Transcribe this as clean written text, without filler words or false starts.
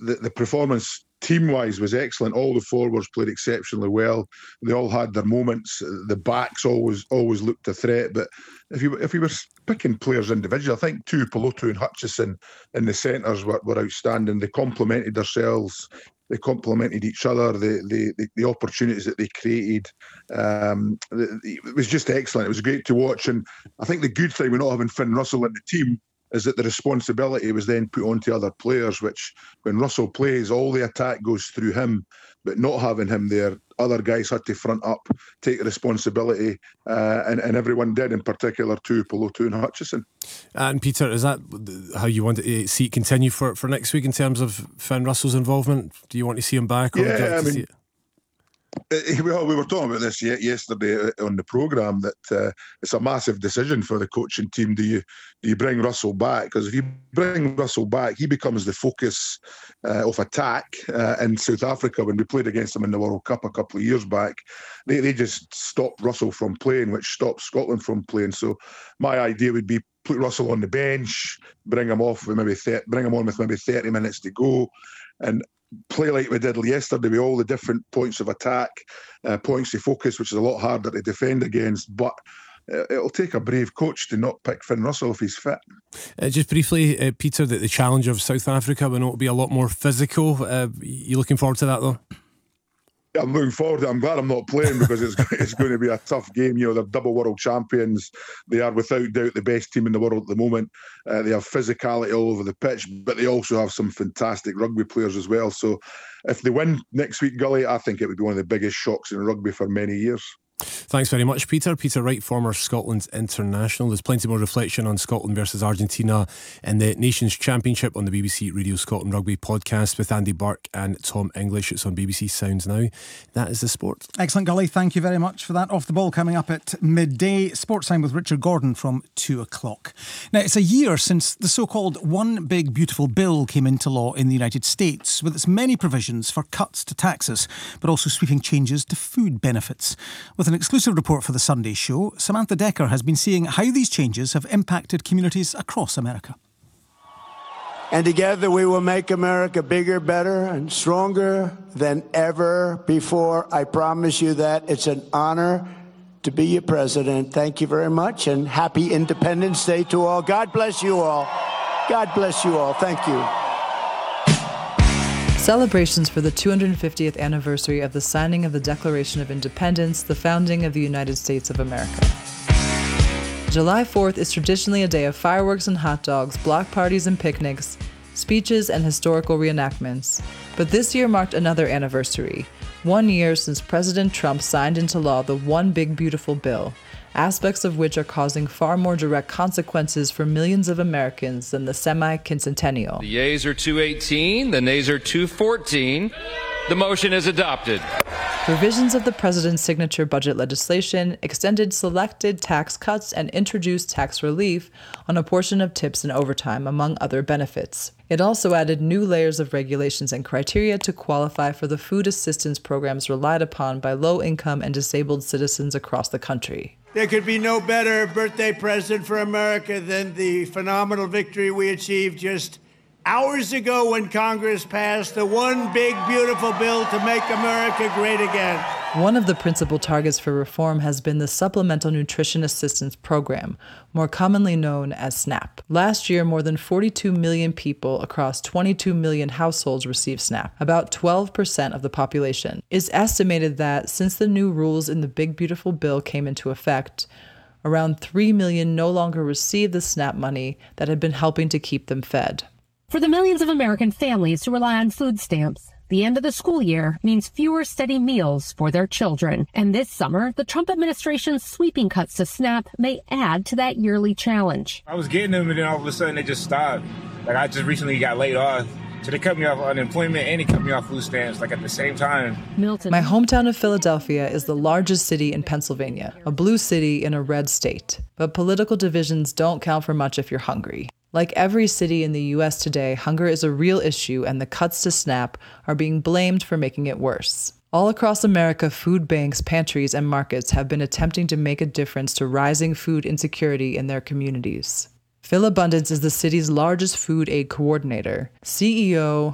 the performance team-wise was excellent. All the forwards played exceptionally well. They all had their moments. The backs always looked a threat. But if you were picking players individually, I think Tuipulotu and Hutchison in the centres were outstanding. They complemented themselves. They complemented each other. The opportunities that they created, it was just excellent. It was great to watch. And I think the good thing with not having Finn Russell in the team is that the responsibility was then put onto other players, which when Russell plays, all the attack goes through him, but not having him there, other guys had to front up, take the responsibility, and everyone did, in particular Tuipulotu and Hutchison. And Peter, is that how you want to see it continue for next week in terms of Finn Russell's involvement? Do you want to see him back? Or well, we were talking about this yesterday on the programme, that it's a massive decision for the coaching team. Do you bring Russell back? Because if you bring Russell back, he becomes the focus of attack. In South Africa, when we played against them in the World Cup a couple of years back, they just stopped Russell from playing, which stopped Scotland from playing. So my idea would be put Russell on the bench, bring him on with maybe 30 minutes to go, and play like we did yesterday with all the different points of attack, points to focus, which is a lot harder to defend against. But it'll take a brave coach to not pick Finn Russell if he's fit. Just briefly, Peter, the challenge of South Africa, we know it'll be a lot more physical. You looking forward to that, though? I'm looking forward to it. I'm glad I'm not playing, because it's going to be a tough game. You know, they're double world champions. They are without doubt the best team in the world at the moment. They have physicality all over the pitch, but they also have some fantastic rugby players as well. So if they win next week, Gully, I think it would be one of the biggest shocks in rugby for many years. Thanks very much, Peter. Peter Wright, former Scotland international. There's plenty more reflection on Scotland versus Argentina in the Nations Championship on the BBC Radio Scotland Rugby podcast with Andy Burke and Tom English. It's on BBC Sounds now. That is the sport. Excellent, Gully. Thank you very much for that. Off the ball coming up at midday. Sports time with Richard Gordon from 2:00. Now, it's a year since the so-called One Big Beautiful Bill came into law in the United States, with its many provisions for cuts to taxes, but also sweeping changes to food benefits. With an exclusive report for the Sunday Show, Samantha Decker has been seeing how these changes have impacted communities across America. And together we will make America bigger, better, and stronger than ever before. I promise you that. It's an honor to be your president. Thank you very much, and happy Independence Day to all. God bless you all. God bless you all. Thank you. Celebrations for the 250th anniversary of the signing of the Declaration of Independence, the founding of the United States of America. July 4th is traditionally a day of fireworks and hot dogs, block parties and picnics, speeches and historical reenactments. But this year marked another anniversary, 1 year since President Trump signed into law the One Big Beautiful Bill, aspects of which are causing far more direct consequences for millions of Americans than the semi-quincentennial. The yeas are 218, the nays are 214. The motion is adopted. Provisions of the president's signature budget legislation extended selected tax cuts and introduced tax relief on a portion of tips and overtime, among other benefits. It also added new layers of regulations and criteria to qualify for the food assistance programs relied upon by low-income and disabled citizens across the country. There could be no better birthday present for America than the phenomenal victory we achieved just hours ago when Congress passed the One Big Beautiful Bill to make America great again. One of the principal targets for reform has been the Supplemental Nutrition Assistance Program, more commonly known as SNAP. Last year, more than 42 million people across 22 million households received SNAP, about 12% of the population. It's estimated that since the new rules in the Big Beautiful Bill came into effect, around 3 million no longer receive the SNAP money that had been helping to keep them fed. For the millions of American families who rely on food stamps, the end of the school year means fewer steady meals for their children. And this summer, the Trump administration's sweeping cuts to SNAP may add to that yearly challenge. I was getting them, and then all of a sudden they just stopped. Like, I just recently got laid off. So they cut me off unemployment and they cut me off food stamps, like, at the same time. Milton. My hometown of Philadelphia is the largest city in Pennsylvania, a blue city in a red state. But political divisions don't count for much if you're hungry. Like every city in the U.S. today, hunger is a real issue, and the cuts to SNAP are being blamed for making it worse. All across America, food banks, pantries, and markets have been attempting to make a difference to rising food insecurity in their communities. Phil Abundance is the city's largest food aid coordinator. CEO